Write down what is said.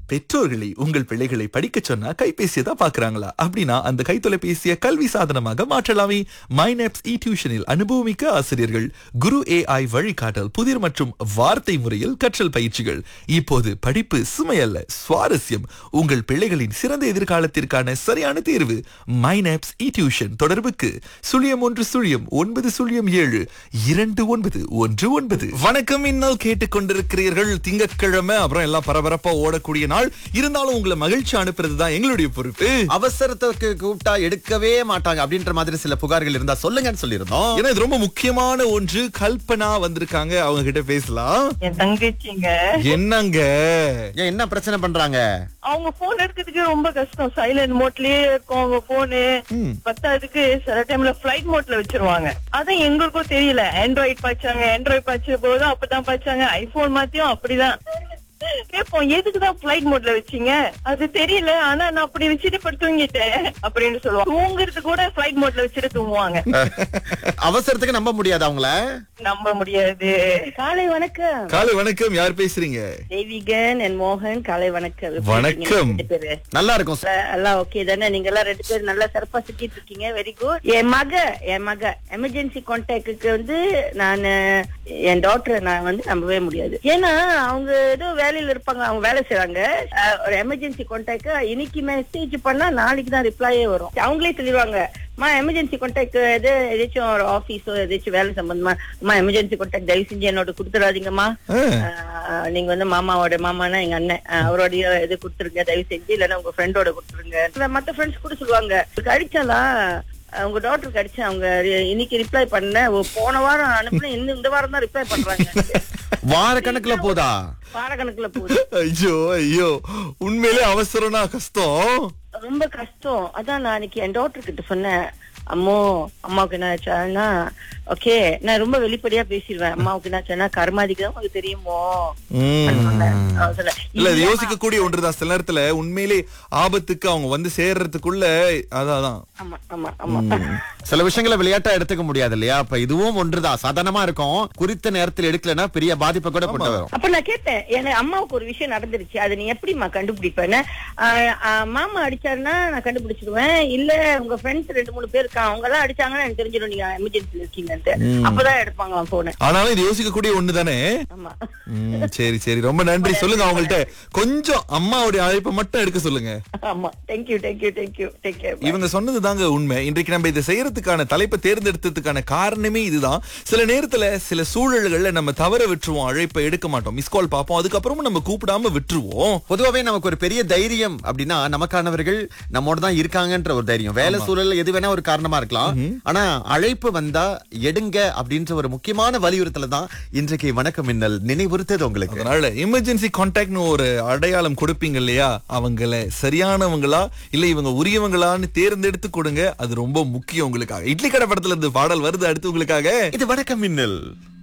பெற்றோர்களை உங்கள் பிள்ளைகளை படிக்க சொன்னா கைபேசியை தான் பாக்குறாங்களா? அப்படின்னா அந்த கைத்தொலைபேசியை கல்வி சாதனமாக மாற்றலாமே. மைனப்ஸ் இ டியூஷனில் அனுபவமிக்க ஆசிரியர்கள், குரு AI வழிகாட்டல், புதிர் மற்றும் வார்த்தை முறையில் கற்றல் பயிற்சிகள். இப்போது படிப்பு சுமையல்ல, சுவாரஸ்யம். உங்கள் பிள்ளைகளின் சிறந்த எதிர்காலத்திற்கான சரியான தேர்வு மைனப்ஸ் இ டியூஷன். தொடர்புக்கு 0109072919. வணக்கம், இன்னல் கேட்டுக்கொண்டிருக்கிறீர்கள். திங்கட்கிழமை, அப்புறம் எல்லாம் பரபரப்பா ஓடக்கூடிய நாள். இருந்தாலும் உங்களை மகிழ்ச்சி அனுப்புறதுதான் எங்களுடைய பொறுப்பு. அவசரத்துக்கு கூப்பிட்டா எடுக்கவே மாட்டாங்க அப்படின்ற மாதிரி சில புகார்கள் இருந்தா சொல்லுங்கன்னு சொல்லிருந்தோம். ஏன்னா இது ரொம்ப முக்கியமான ஒன்று. கல்பனா வந்திருக்காங்க, அவங்க கிட்ட பேசலாம். என் தங்கச்சிங்க என்னங்க, ஏன் என்ன பிரச்சனை பண்றாங்க? அவங்க போன் எடுக்கிறதுக்கு ரொம்ப கஷ்டம். சைலண்ட் மோட்லயே இருக்கும் அவங்க போனு. பத்தாவதுக்கு சில டைம்ல பிளைட் மோட்ல வச்சிருவாங்க. அதான் எங்களுக்கும் தெரியல. ஆண்ட்ராய்டு பாய்ச்சாங்க, ஆண்ட்ராய்டு பாய்ச்ச போதும் அப்பதான் பாய்ச்சாங்க. ஐபோன் மாத்தியும் அப்படிதான் கேப்போம். எதுக்குதான் பிளைட் மோட்ல வச்சீங்க அது தெரியல, ஆனா நான் அப்படி வச்சுட்டு படுத்து தூங்கிட்டேன் அப்படின்னு சொல்லுவாங்க. தூங்குறது கூட பிளைட் மோட்ல வச்சுட்டு தூங்குவாங்க. அவசரத்துக்கு நம்ப முடியாது அவங்கள. நம்ப முடியாது. காலை வணக்கம். காலை வணக்கம். யார் பேசுறீங்க? தேவிகன் அண்ட் மோகன். காலை வணக்கம். வணக்கம். நல்லா இருக்கும். எல்லாம் ஓகே தானே? நீங்க எல்லாம் 2 பேரும் நல்லா சிறப்பா சுத்திட்டு இருக்கீங்க. Very good. என் மக எமர்ஜென்சி கான்டாக்டுக்கு வந்து நான் என் டாக்டரை நான் வந்து நம்பவே முடியாது. ஏன்னா அவங்க ஏதோ வேலையில இருப்பாங்க, அவங்க வேலை செய்றாங்க. ஒரு எமர்ஜென்சி கான்டாக்ட் இன்னைக்கு மெசேஜ் பண்ணா நாளைக்கு தான் ரிப்ளையே வரும். அவங்களே சொல்லிடுவாங்க, எமர்ஜென்சி கான்டாக்ட் ஏதாச்சும் ஒரு ஆபீஸோ ஏதாச்சும் வேலை சம்பந்தமா எமர்ஜென்சி கான்டாக்ட் தயவு செஞ்சு என்னோட கொடுத்துடாதீங்கம்மா. நீங்க வந்து மாமானா எங்க அண்ணன், அவரோடைய இது கொடுத்துருங்க தயவு செஞ்சு, இல்லன்னா உங்க ஃப்ரெண்டோட கொடுத்துருங்க. மத்த ஃப்ரெண்ட்ஸ் கூட சொல்லுவாங்க, அடிச்சாலாம் உங்க டாக்டருக்கு அடிச்சு அவங்க இன்னைக்கு ரிப்ளை பண்ண, போன வாரம் அனுப்புன, இந்த வாரம் தான் ரிப்ளை பண்றாங்க. வார கணக்குல போதா? வார கணக்குல போகுது. ஐயோ, உண்மையிலே அவசரம்னா கஷ்டம், ரொம்ப கஷ்டம். அதான் நான் அன்னைக்கு என் டாக்டர் கிட்ட சொன்னேன், அம்மாவுக்கு என்ன ஆச்சான்னா, ஓகே நான் ரொம்ப வெளிப்படையா பேசிடுவேன். அம்மாவுக்கு என்ன ஆச்சான்னா கர்மாதிக்கு தான் உங்களுக்கு தெரியுமோ. இல்ல, இது யோசிக்கக்கூடிய ஒன்றுதான். சில நேரத்துல உண்மையிலே ஆபத்துக்கு அவங்க வந்து சேர்றதுக்குள்ள அதான். சில விஷயங்களை விளையாட்டா எடுத்துக்க முடியாது இல்லையா? அப்ப இதுவும் ஒன்றுதான். சாதாரணமா இருக்கும், குறித்த நேரத்தில் எடுக்கலன்னா பெரிய பாதிப்பை கூட கொண்டு வரும். அப்ப நான் கேட்டேன், எனக்கு அம்மாவுக்கு ஒரு விஷயம் நடந்துருச்சு, அது நீ எப்படிமா கண்டுபிடிப்பேன்னு. மாமா அடிச்சாருன்னா நான் கண்டுபிடிச்சிருவேன், இல்ல உங்க ஃப்ரெண்ட்ஸ் 2-3 பேர் இருக்காங்க அவங்க எல்லாம் அடிச்சாங்கன்னா எனக்கு தெரிஞ்சிடும் நீங்க எமர்ஜென்சில இருக்கீங்கன்ட்டு. அப்பதான் எடுப்பாங்க போன. ஆனாலும் இது யோசிக்கக்கூடிய ஒண்ணுதானே. சரி சரி, ரொம்ப நன்றி. சொல்லுங்க அவங்கள்ட்ட கொஞ்சம் அம்மாவுடைய அழைப்பை மட்டும் எடுக்க சொல்லுங்க. ஆமா, தேங்க்யூ. Take care. இவங்க சொன்னது தாங்க உண்மை. இன்றைக்கு நம்ம இதை செய்யறதுக்கான தலைப்பை தேர்ந்தெடுத்ததுக்கான காரணமே இதுதான். சில நேரத்துல சில சூழல்கள்ல நம்ம தவற விட்டுருவோம், அழைப்பை எடுக்க மாட்டோம், மிஸ் கால் பார்ப்போம், அதுக்கப்புறமும் நம்ம கூப்பிடாம விட்டுருவோம். பொதுவாவே நமக்கு ஒரு பெரிய தைரியம் அப்படின்னா நமக்கானவர்கள் நம்மோட தான் இருக்காங்கன்ற ஒரு தைரியம். வேலை சூழல் எது வேணா ஒரு காரணமா இருக்கலாம், ஆனா அழைப்பு வந்தா எடுங்க அப்படின்ற ஒரு முக்கியமான வலியுறுத்தல தான் இன்றைக்கு வணக்கம் மின்னல் நினைவுறுத்தது உங்களுக்கு. அதனால எமர்ஜென்சி கான்டாக்ட்னு ஒரு அடையாளம் கொடுப்பீங்க இல்லையா, அவங்கள சரியானவங்களா இல்ல இவங்க உரியவங்களான்னு தேர்ந்தெடுத்து கொடுங்க. அது ரொம்ப முக்கியம் உங்களுக்காக. இட்லி கடை படத்துல இருந்து பாடல் வருது அடுத்து உங்களுக்காக. இது வணக்கம் மின்னல்.